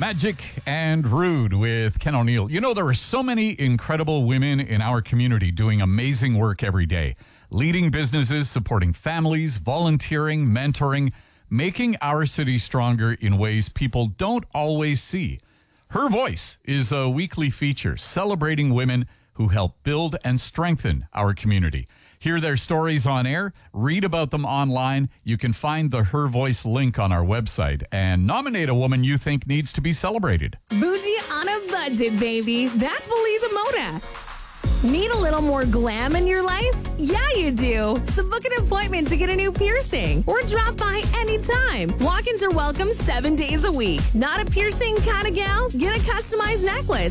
Magic and Rude with Ken O'Neill. You know, there are so many incredible women in our community doing amazing work every day, leading businesses, supporting families, volunteering, mentoring, making our city stronger in ways people don't always see. Her Voice is a weekly feature celebrating women who help build and strengthen our community. Hear their stories on air, read about them online. You can find the Her Voice link on our website and nominate a woman you think needs to be celebrated. Bougie on a budget, baby. That's Belisa Moda. Need a little more glam in your life? Yeah, you do. So book an appointment to get a new piercing or drop by anytime. Walk-ins are welcome 7 days a week. Not a piercing kind of gal? Get a customized necklace